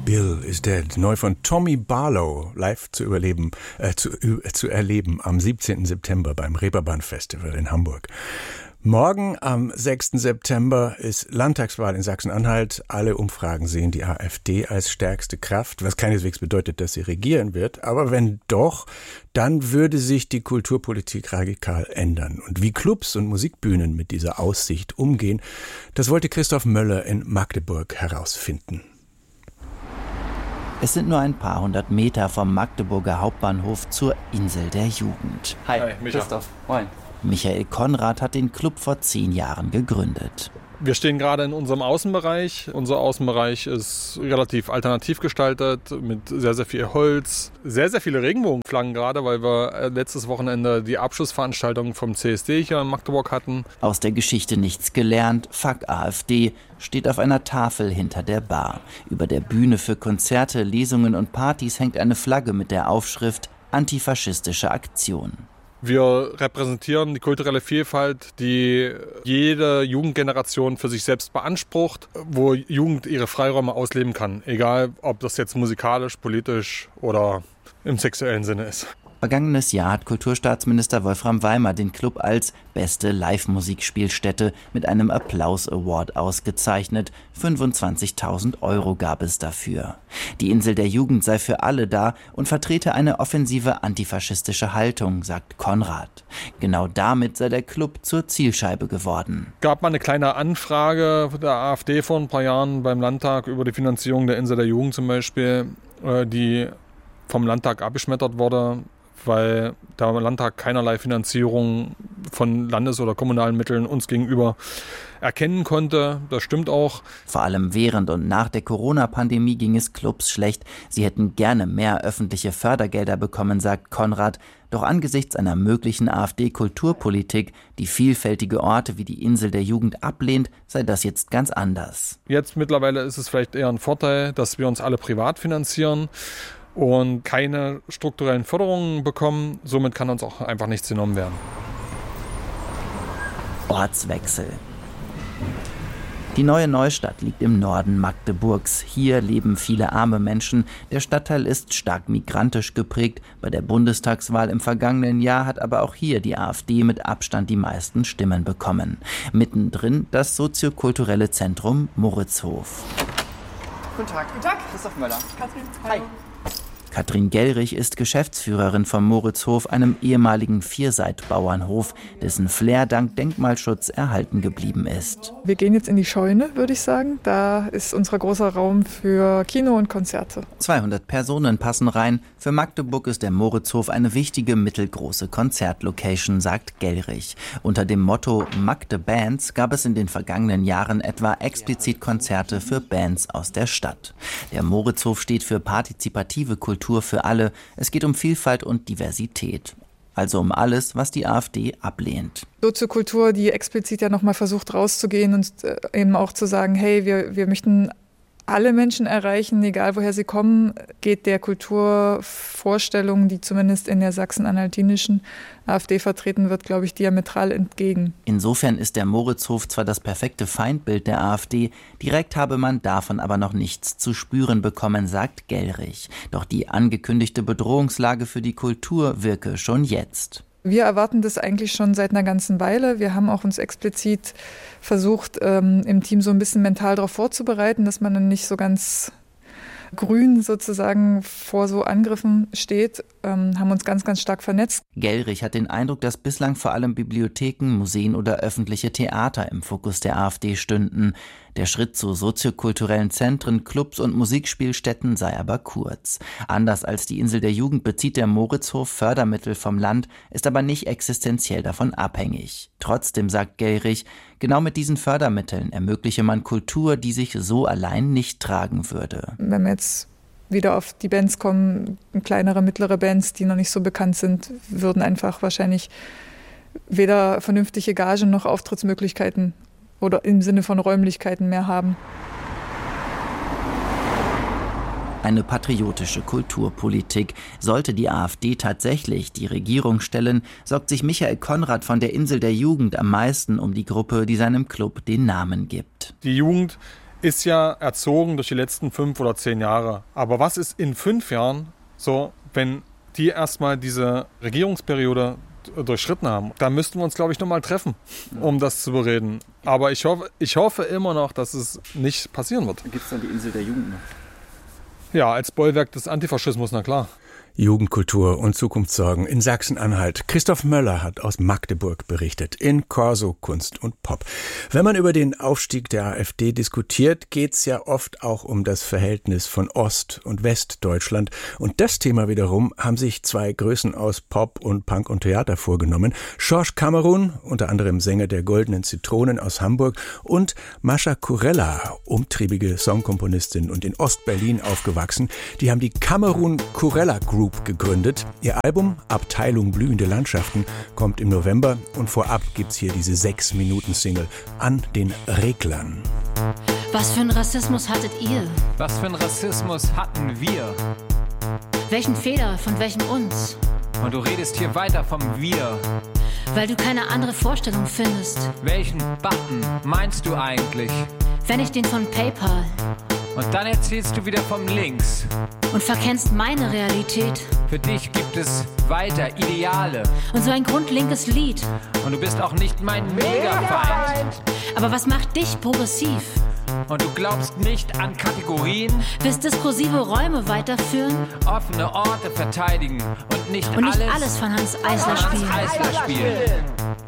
Bill is Dead, neu von Tommy Barlow, live zu erleben am 17. September beim Reeperbahn Festival in Hamburg. Morgen am 6. September ist Landtagswahl in Sachsen-Anhalt. Alle Umfragen sehen die AfD als stärkste Kraft, was keineswegs bedeutet, dass sie regieren wird. Aber wenn doch, dann würde sich die Kulturpolitik radikal ändern. Und wie Clubs und Musikbühnen mit dieser Aussicht umgehen, das wollte Christoph Möller in Magdeburg herausfinden. Es sind nur ein paar hundert Meter vom Magdeburger Hauptbahnhof zur Insel der Jugend. Hi Christoph. Moin. Michael Konrad hat den Club vor 10 Jahren gegründet. Wir stehen gerade in unserem Außenbereich. Unser Außenbereich ist relativ alternativ gestaltet mit sehr, sehr viel Holz. Sehr, sehr viele Regenbogenflaggen gerade, weil wir letztes Wochenende die Abschlussveranstaltung vom CSD hier in Magdeburg hatten. Aus der Geschichte nichts gelernt, fuck AfD, steht auf einer Tafel hinter der Bar. Über der Bühne für Konzerte, Lesungen und Partys hängt eine Flagge mit der Aufschrift Antifaschistische Aktion. Wir repräsentieren die kulturelle Vielfalt, die jede Jugendgeneration für sich selbst beansprucht, wo Jugend ihre Freiräume ausleben kann, egal ob das jetzt musikalisch, politisch oder im sexuellen Sinne ist. Vergangenes Jahr hat Kulturstaatsminister Wolfram Weimar den Club als beste Live-Musikspielstätte mit einem Applaus-Award ausgezeichnet. 25.000 € gab es dafür. Die Insel der Jugend sei für alle da und vertrete eine offensive antifaschistische Haltung, sagt Konrad. Genau damit sei der Club zur Zielscheibe geworden. Gab mal eine kleine Anfrage der AfD vor ein paar Jahren beim Landtag über die Finanzierung der Insel der Jugend zum Beispiel, die vom Landtag abgeschmettert wurde, weil der Landtag keinerlei Finanzierung von Landes- oder kommunalen Mitteln uns gegenüber erkennen konnte. Das stimmt auch. Vor allem während und nach der Corona-Pandemie ging es Clubs schlecht. Sie hätten gerne mehr öffentliche Fördergelder bekommen, sagt Konrad. Doch angesichts einer möglichen AfD-Kulturpolitik, die vielfältige Orte wie die Insel der Jugend ablehnt, sei das jetzt ganz anders. Jetzt mittlerweile ist es vielleicht eher ein Vorteil, dass wir uns alle privat finanzieren und keine strukturellen Förderungen bekommen. Somit kann uns auch einfach nichts genommen werden. Ortswechsel. Die neue Neustadt liegt im Norden Magdeburgs. Hier leben viele arme Menschen. Der Stadtteil ist stark migrantisch geprägt. Bei der Bundestagswahl im vergangenen Jahr hat aber auch hier die AfD mit Abstand die meisten Stimmen bekommen. Mittendrin das soziokulturelle Zentrum Moritzhof. Guten Tag. Guten Tag. Christoph Möller. Katrin. Hi. Katrin Gellrich ist Geschäftsführerin vom Moritzhof, einem ehemaligen Vierseitbauernhof, dessen Flair dank Denkmalschutz erhalten geblieben ist. Wir gehen jetzt in die Scheune, würde ich sagen. Da ist unser großer Raum für Kino und Konzerte. 200 Personen passen rein. Für Magdeburg ist der Moritzhof eine wichtige mittelgroße Konzertlocation, sagt Gellrich. Unter dem Motto Magde Bands gab es in den vergangenen Jahren etwa explizit Konzerte für Bands aus der Stadt. Der Moritzhof steht für partizipative Kultur für alle. Es geht um Vielfalt und Diversität. Also um alles, was die AfD ablehnt. Soziokultur, die explizit ja nochmal versucht rauszugehen und eben auch zu sagen, hey, wir möchten alle Menschen erreichen, egal woher sie kommen, geht der Kulturvorstellung, die zumindest in der sachsen-anhaltinischen AfD vertreten wird, glaube ich, diametral entgegen. Insofern ist der Moritzhof zwar das perfekte Feindbild der AfD, direkt habe man davon aber noch nichts zu spüren bekommen, sagt Gellrich. Doch die angekündigte Bedrohungslage für die Kultur wirke schon jetzt. Wir erwarten das eigentlich schon seit einer ganzen Weile. Wir haben auch uns explizit versucht, im Team so ein bisschen mental darauf vorzubereiten, dass man dann nicht so ganz grün sozusagen vor so Angriffen steht, haben uns ganz, ganz stark vernetzt. Gellrich hat den Eindruck, dass bislang vor allem Bibliotheken, Museen oder öffentliche Theater im Fokus der AfD stünden. Der Schritt zu soziokulturellen Zentren, Clubs und Musikspielstätten sei aber kurz. Anders als die Insel der Jugend bezieht der Moritzhof Fördermittel vom Land, ist aber nicht existenziell davon abhängig. Trotzdem, sagt Gellrich, genau mit diesen Fördermitteln ermögliche man Kultur, die sich so allein nicht tragen würde. Wenn wir jetzt wieder auf die Bands kommen, kleinere, mittlere Bands, die noch nicht so bekannt sind, würden einfach wahrscheinlich weder vernünftige Gagen noch Auftrittsmöglichkeiten oder im Sinne von Räumlichkeiten mehr haben. Eine patriotische Kulturpolitik. Sollte die AfD tatsächlich die Regierung stellen, sorgt sich Michael Konrad von der Insel der Jugend am meisten um die Gruppe, die seinem Club den Namen gibt. Die Jugend ist ja erzogen durch die letzten 5 oder 10 Jahre. Aber was ist in 5 Jahren so, wenn die erstmal diese Regierungsperiode durchschritten haben? Da müssten wir uns, glaube ich, nochmal treffen, um das zu bereden. Aber ich hoffe immer noch, dass es nicht passieren wird. Gibt es dann die Insel der Jugend noch? Ja, als Bollwerk des Antifaschismus, na klar. Jugendkultur und Zukunftssorgen in Sachsen-Anhalt. Christoph Möller hat aus Magdeburg berichtet in Corso Kunst und Pop. Wenn man über den Aufstieg der AfD diskutiert, geht's ja oft auch um das Verhältnis von Ost- und Westdeutschland. Und das Thema wiederum haben sich 2 Größen aus Pop und Punk und Theater vorgenommen. George Cameron, unter anderem Sänger der Goldenen Zitronen aus Hamburg, und Mascha Kurella, umtriebige Songkomponistin und in Ostberlin aufgewachsen. Die haben die Cameron Kurella Group gegründet. Ihr Album Abteilung Blühende Landschaften kommt im November und vorab gibt's hier diese 6-Minuten-Single An den Reglern. Was für einen Rassismus hattet ihr? Was für einen Rassismus hatten wir? Welchen Fehler von welchem uns? Und du redest hier weiter vom Wir. Weil du keine andere Vorstellung findest. Welchen Button meinst du eigentlich? Wenn ich den von PayPal. Und dann erzählst du wieder vom Links. Und verkennst meine Realität. Für dich gibt es weiter Ideale. Und so ein grundlinkes Lied. Und du bist auch nicht mein Megafeind. Aber was macht dich progressiv? Und du glaubst nicht an Kategorien? Willst diskursive Räume weiterführen? Offene Orte verteidigen und nicht alles von Hans Eisler spielen.